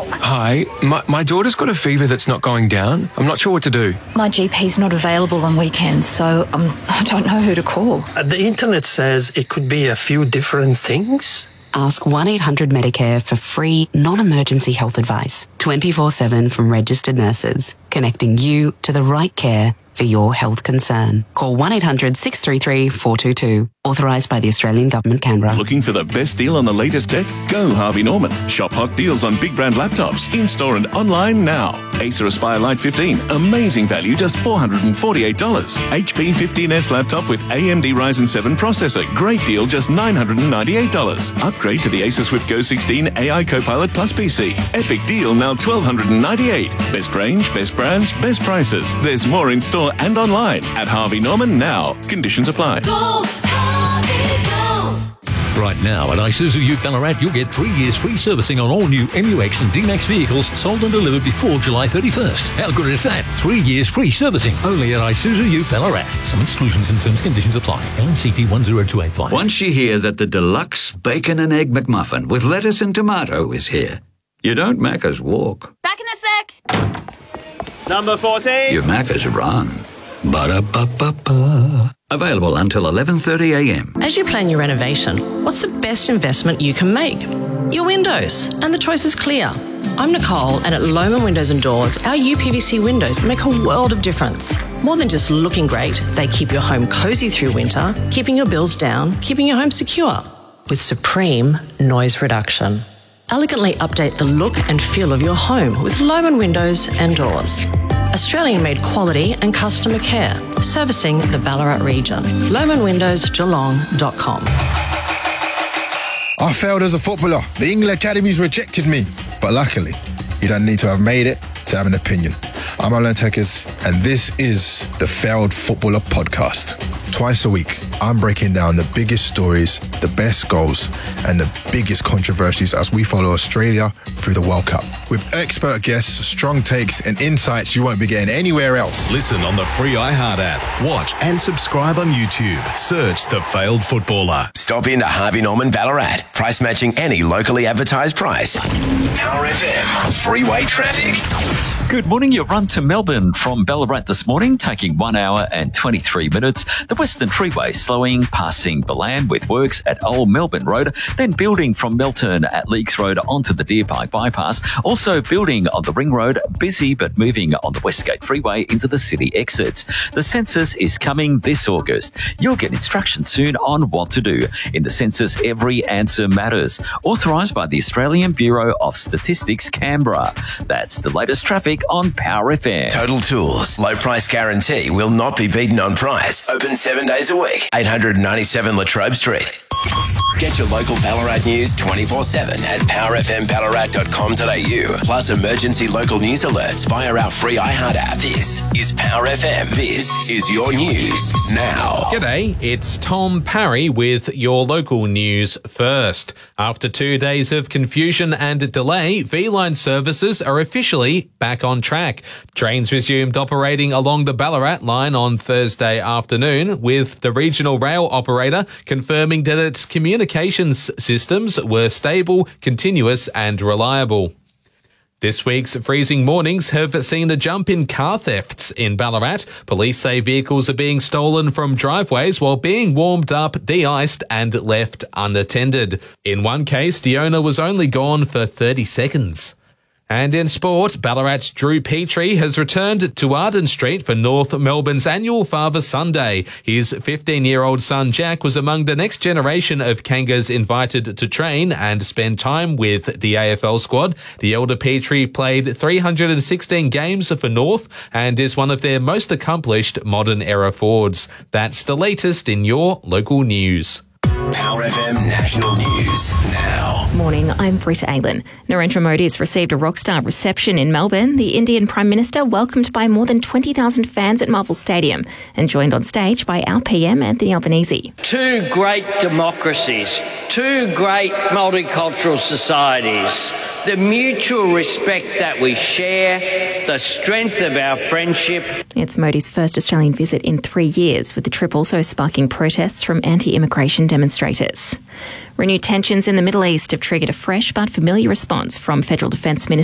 help? Hi, my daughter's got a fever that's not going down. I'm not sure what to do. My GP's not available on weekends, so I don't know who to call. The internet says it could be a few different things. Ask 1-800-MEDICARE for free, non-emergency health advice, 24/7 from registered nurses, connecting you to the right care for your health concern. Call 1-800-633-422. Authorised by the Australian Government, Canberra. Looking for the best deal on the latest tech? Go Harvey Norman. Shop hot deals on big brand laptops, in-store and online now. Acer Aspire Lite 15, amazing value, just $448. HP 15S laptop with AMD Ryzen 7 processor, great deal, just $998. Upgrade to the Acer Swift Go 16 AI Copilot Plus PC. Epic deal, now $1,298. Best range, best brands, best prices. There's more in store and online at Harvey Norman now. Conditions apply. Right now at Isuzu Ute Ballarat, you'll get 3 years free servicing on all new MUX and D-Max vehicles sold and delivered before July 31st. How good is that? 3 years free servicing only at Isuzu Ute Ballarat. Some exclusions and terms and conditions apply. LNCT 10285. Once you hear that the deluxe bacon and egg McMuffin with lettuce and tomato is here, you don't Macca's walk. Back in a sec. Number 14. You Macca's run. Ba-da-ba-ba-ba. Available until 11:30 a.m. As you plan your renovation, what's the best investment you can make? Your windows, and the choice is clear. I'm Nicole, and at Lohmann Windows and Doors, our UPVC windows make a world of difference. More than just looking great, they keep your home cosy through winter, keeping your bills down, keeping your home secure. With supreme noise reduction. Elegantly update the look and feel of your home with Lohmann Windows and Doors. Australian-made quality and customer care, servicing the Ballarat region. LoehmannWindowsGeelong.com. I failed as a footballer. The England academies rejected me. But luckily, you don't need to have made it to have an opinion. I'm Alan Tekers, and this is the Failed Footballer Podcast. Twice a week, I'm breaking down the biggest stories, the best goals, and the biggest controversies as we follow Australia through the World Cup. With expert guests, strong takes, and insights you won't be getting anywhere else. Listen on the free iHeart app. Watch and subscribe on YouTube. Search The Failed Footballer. Stop into Harvey Norman Ballarat. Price matching any locally advertised price. Power FM. Freeway traffic. Good morning. Your run to Melbourne from Ballarat this morning, taking 1 hour and 23 minutes. The Western Freeway slowing, passing Ballan with works at Old Melbourne Road, then building from Melton at Leakes Road onto the Deer Park bypass. Also building on the Ring Road, busy but moving on the Westgate Freeway into the city exits. The census is coming this August. You'll get instructions soon on what to do. In the census, every answer matters. Authorised by the Australian Bureau of Statistics, Canberra. That's the latest traffic on Power FM. Total Tools. Low price guarantee will not be beaten on price. Open 7 days a week. 897 Latrobe Street. Get your local Ballarat news 24/7 at powerfmballarat.com.au. Plus emergency local news alerts via our free iHeart app. This is Power FM. This is your news now. G'day, it's Tom Parry with your local news first. After 2 days of confusion and delay, V-Line services are officially back on track. Trains resumed operating along the Ballarat line on Thursday afternoon, with the regional rail operator confirming that its communications systems were stable, continuous and reliable. This week's freezing mornings have seen a jump in car thefts in Ballarat. Police say vehicles are being stolen from driveways while being warmed up, de-iced and left unattended. In one case, the owner was only gone for 30 seconds. And in sport, Ballarat's Drew Petrie has returned to Arden Street for North Melbourne's annual Father Sunday. His 15-year-old son Jack was among the next generation of Kangas invited to train and spend time with the AFL squad. The elder Petrie played 316 games for North and is one of their most accomplished modern-era forwards. That's the latest in your local news. Power FM National News now. Morning, I'm Britta Aylan. Narendra Modi has received a rockstar reception in Melbourne. The Indian Prime Minister welcomed by more than 20,000 fans at Marvel Stadium and joined on stage by our PM Anthony Albanese. Two great democracies, two great multicultural societies, the mutual respect that we share, the strength of our friendship. It's Modi's first Australian visit in 3 years, with the trip also sparking protests from anti-immigration demonstrators. Renewed tensions in the Middle East have triggered a fresh but familiar response from Federal Defence Minister